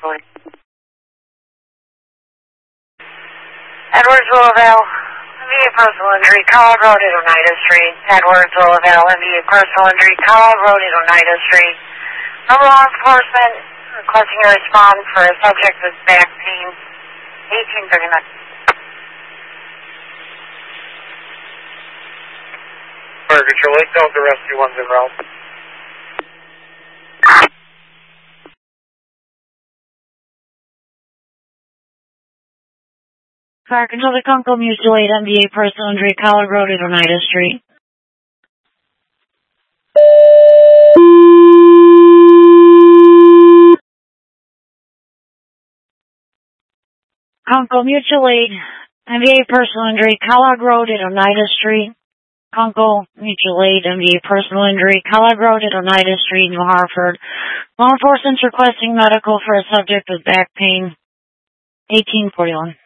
Edwards Willowvale, MVA personal injury, Collard Road at Oneida Street. Edwards Willowvale, MVA personal injury, Collard Road at Oneida Street. From law enforcement requesting a response for a subject with back pain. 1839. Fire Control 8, Delta Rescue 1 0. Fire Control to Conco Mutual Aid, MVA personal injury, Collard Road at Oneida Street. Conco Mutual Aid, MVA personal injury, Collard Road at Oneida Street. Conco Mutual Aid, MVA personal injury, Collard Road at Oneida Street, New Hartford. Law enforcement's requesting medical for a subject with back pain. 1841.